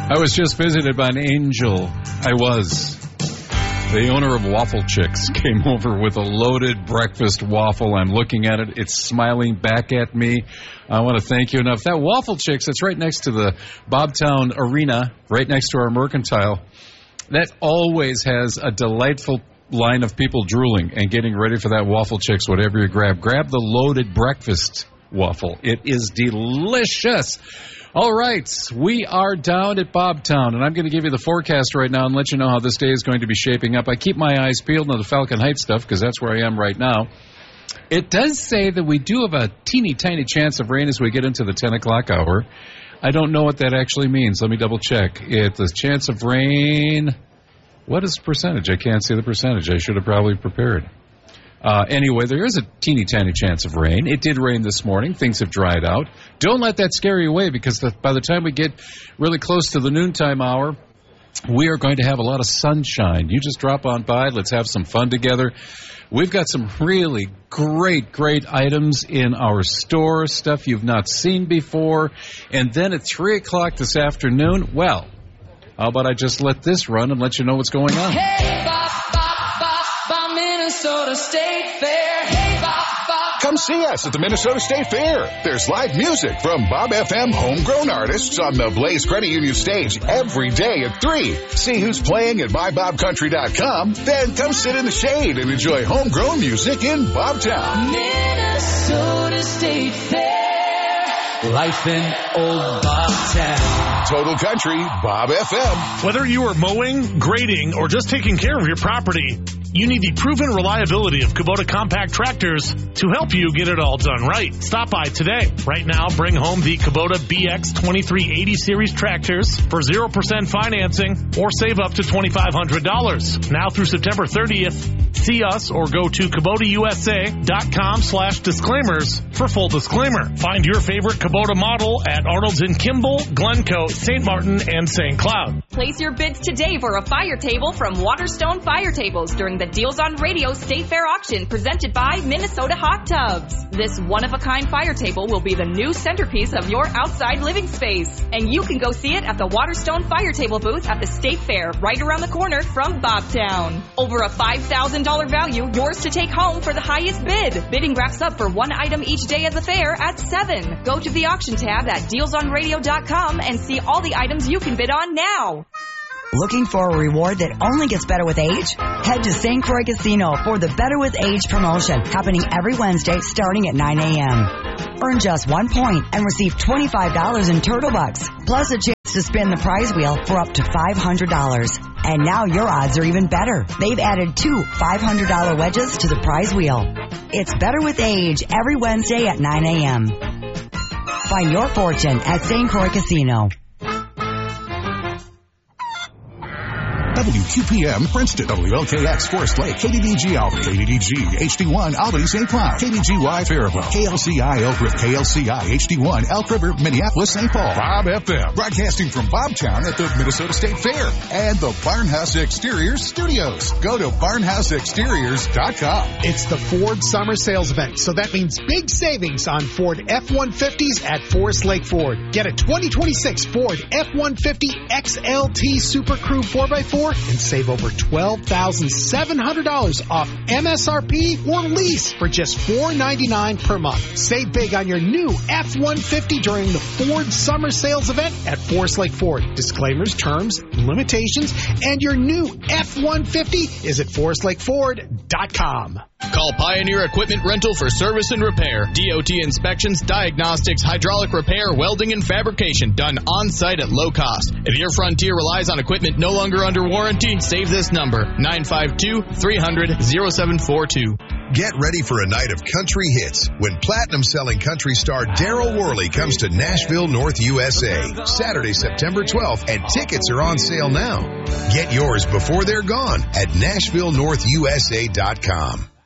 I was just visited by an angel. I was. The owner of Waffle Chicks came over with a loaded breakfast waffle. I'm looking at it. It's smiling back at me. I want to thank you enough. That Waffle Chicks, that's right next to the Bobtown Arena, right next to our Mercantile. That always has a delightful line of people drooling and getting ready for that Waffle Chicks, whatever you grab. Grab the loaded breakfast waffle. It is delicious. All right, we are down at Bobtown, and I'm going to give you the forecast right now and let you know how this day is going to be shaping up. I keep my eyes peeled on the Falcon Heights stuff because that's where I am right now. It does say that we do have a teeny tiny chance of rain as we get into the 10 o'clock hour. I don't know what that actually means. Let me double check. It's the chance of rain. What is the percentage? I can't see the percentage. I should have probably prepared. Anyway, there is a teeny tiny chance of rain. It did rain this morning. Things have dried out. Don't let that scare you away because by the time we get really close to the noontime hour, we are going to have a lot of sunshine. You just drop on by. Let's have some fun together. We've got some really great items in our store, stuff you've not seen before. And then at 3 o'clock this afternoon, well, how about I just let this run and let you know what's going on? Hey, bop, bop, bop, bop, Minnesota State Fair. Hey, bop, bop. Come see us at the Minnesota State Fair. There's live music from Bob FM homegrown artists on the Blaze Credit Union stage every day at 3. See who's playing at mybobcountry.com. Then come sit in the shade and enjoy homegrown music in Bobtown. Minnesota State Fair. Life in old Bobtown. Total Country, Bob FM. Whether you are mowing, grading, or just taking care of your property, you need the proven reliability of Kubota compact tractors to help you get it all done right. Stop by today. Right now, bring home the Kubota BX 2380 series tractors for 0% financing or save up to $2,500. Now through September 30th, see us or go to KubotaUSA.com/disclaimers for full disclaimer. Find your favorite Kubota model at Arnold's in Kimball, Glencoe, St. Martin, and St. Cloud. Place your bids today for a fire table from Waterstone Fire Tables during the Deals on Radio State Fair auction presented by Minnesota Hot Tubs. This one-of-a-kind fire table will be the new centerpiece of your outside living space. And you can go see it at the Waterstone Fire Table booth at the State Fair right around the corner from Bobtown. Over a $5,000 value, yours to take home for the highest bid. Bidding wraps up for one item each day at the fair at 7. Go to the auction tab at dealsonradio.com and see all the items you can bid on now. Looking for a reward that only gets better with age? Head to St. Croix Casino for the Better with Age promotion, happening every Wednesday starting at 9 a.m. Earn just 1 point and receive $25 in Turtle Bucks, plus a chance to spin the prize wheel for up to $500. And now your odds are even better. They've added 2 $500 wedges to the prize wheel. It's Better with Age every Wednesday at 9 a.m. Find your fortune at St. Croix Casino. WQPM Princeton, WLKX Forest Lake, KDDG Albany, KDDG HD1 Albany St. Cloud, KDGY Faribault, KLCI Elk River, KLCI HD1 Elk River, Minneapolis St. Paul, Bob FM, broadcasting from Bobtown at the Minnesota State Fair and the Barnhouse Exteriors Studios. Go to barnhouseexteriors.com. It's the Ford Summer Sales Event, so that means big savings on Ford F-150s at Forest Lake Ford. Get a 2026 Ford F-150 XLT Super Crew 4x4 and save over $12,700 off MSRP or lease for just $499 per month. Save big on your new F-150 during the Ford Summer Sales Event at Forest Lake Ford. Disclaimers, terms, limitations, and your new F-150 is at forestlakeford.com. Call Pioneer Equipment Rental for service and repair. DOT inspections, diagnostics, hydraulic repair, welding, and fabrication done on-site at low cost. If your Frontier relies on equipment no longer under warranty, save this number, 952-300-0742. Get ready for a night of country hits when platinum-selling country star Daryl Worley comes to Nashville, North USA, Saturday, September 12th, and tickets are on sale now. Get yours before they're gone at NashvilleNorthUSA.com.